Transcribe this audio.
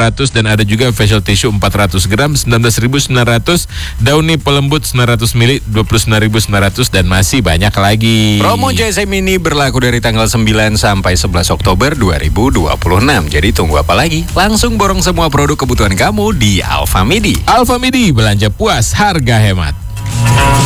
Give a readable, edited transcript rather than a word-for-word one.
400 dan ada juga facial tissue 400 gram 19.900, Downy pelembut 900 ml 29.900 dan masih banyak lagi. Promo JSM ini berlaku dari tanggal 9 sampai 11 Oktober 2026. Jadi tunggu apa lagi? Langsung borong semua produk kebutuhan kamu di Alfamidi. Alfamidi, belanja puas, harga hemat.